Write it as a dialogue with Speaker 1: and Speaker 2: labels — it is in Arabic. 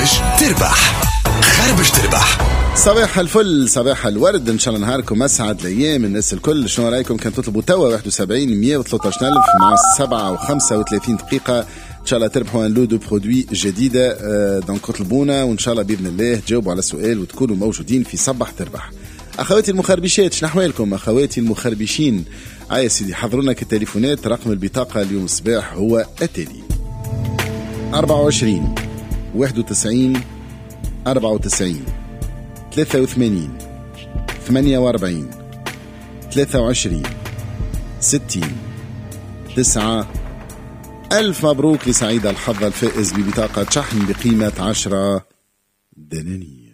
Speaker 1: خربش تربح.
Speaker 2: صباح الفل، صباح الورد، ان شاء الله نهاركم اسعد الايام. الناس الكل شنو رايكم؟ كان تطلبوا توا 71 113 الف مع 7 و35 دقيقه. ان شاء الله تربحوا ان لو دو برودوي جديده. دونك اطلبونا وان شاء الله باذن الله تجاوبوا على السؤال وتكونوا موجودين في صباح تربح. اخواتي المخربشات، شنو احوالكم اخواتي المخربشين؟ يا سيدي حضرونا كالتليفونات. رقم البطاقه اليوم الصباح هو التالي: 24 91 94 83 48 23 60 9. ألف مبروك لسعيد الحظ الفائز ببطاقة شحن بقيمة 10 دنانير.